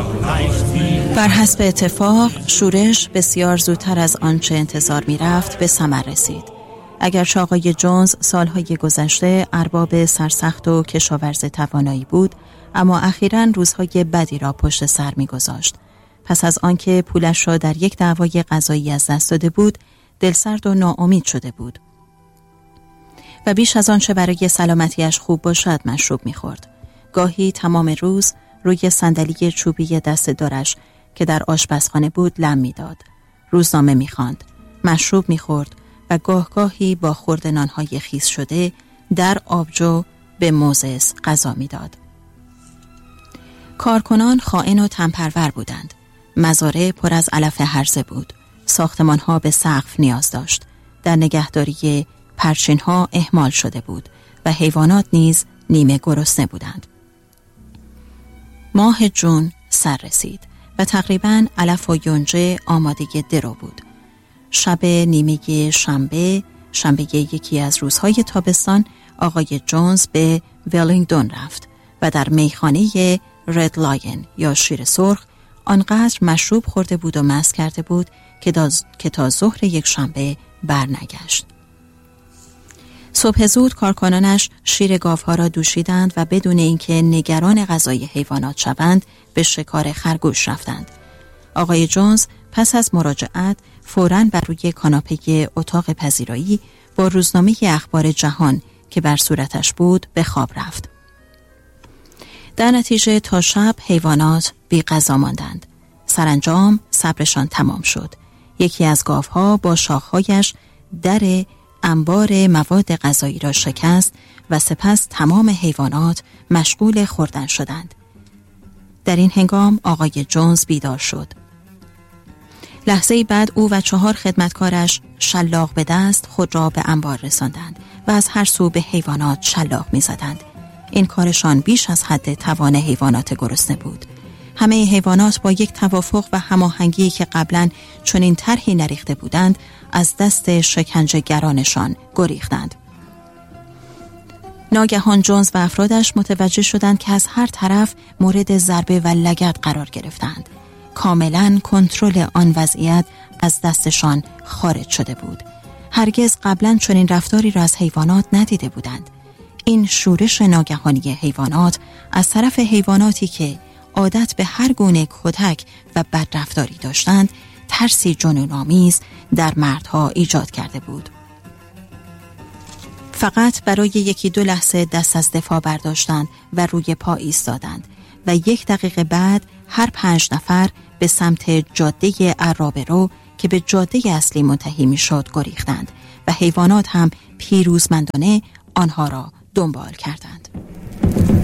بر حسب اتفاق شورش بسیار زودتر از آنچه انتظار می رفت به ثمر رسید. اگرچه آقای جونز سالهای گذشته ارباب سرسخت و کشاورز توانایی بود، اما اخیراً روزهای بدی را پشت سر می گذاشت. پس از آنکه پولش را در یک دعوای قضایی از دست داده بود، دلسرد و ناامید شده بود و بیش از آنچه برای سلامتیش خوب باشد مشروب می‌خورد. گاهی تمام روز روی صندلی چوبی دست دارش که در آشپزخانه بود لم می‌داد. روزنامه می‌خواند، مشروب می‌خورد و گاهی با خورد نان‌های خیس شده در آبجو به موزس غذا می‌داد. کارکنان خائن و تنپرور بودند. مزارع پر از علف هرزه بود. ساختمان‌ها به سقف نیاز داشت. در نگهداری پرچین‌ها اهمال شده بود و حیوانات نیز نیمه گرسنه بودند. ماه جون سر رسید و تقریباً علف و یونجه آماده درو بود. شب نیمه شنبه یکی از روزهای تابستان آقای جونز به ولینگدون رفت و در میخانه رد لاین یا شیر سرخ آنقدر مشروب خورده بود و مست کرده بود که تا ظهر یک شنبه برنگشت. صبح زود کارکنانش شیر گاوها را دوشیدند و بدون اینکه نگران غذای حیوانات شوند به شکار خرگوش رفتند. آقای جونز پس از مراجعت فوراً بر روی کاناپه اتاق پذیرایی با روزنامه اخبار جهان که بر صورتش بود به خواب رفت. در نتیجه تا شب حیوانات بی غذا ماندند. سرانجام صبرشان تمام شد. یکی از گاوها با شاخهایش در انبار مواد غذایی را شکست و سپس تمام حیوانات مشغول خوردن شدند. در این هنگام آقای جونز بیدار شد. لحظه‌ای بعد او و 4 خدمتکارش شلاق به دست خود را به انبار رساندند و از هر سو به حیوانات شلاق می‌زدند. این کارشان بیش از حد توان حیوانات گرسنه بود. همه حیوانات با یک توافق و هماهنگی که قبلاً چنین طرحی نریخته بودند از دست شکنجه‌گرانشان گریختند. ناگهان جونز و افرادش متوجه شدند که از هر طرف مورد ضربه و لگد قرار گرفتند. کاملاً کنترل آن وضعیت از دستشان خارج شده بود. هرگز قبلاً چنین رفتاری را از حیوانات ندیده بودند. این شورش ناگهانی حیوانات از طرف حیواناتی که عادت به هر گونه کتک و بدرفتاری داشتند ترسی جنون‌آمیز در مردها ایجاد کرده بود. فقط برای 1-2 لحظه دست از دفاع برداشتند و روی پا ایستادند و 1 دقیقه بعد هر 5 نفر به سمت جاده عرابه‌رو که به جاده اصلی منتهی می‌شد گریختند و حیوانات هم پیروزمندانه آنها را دنبال کردند.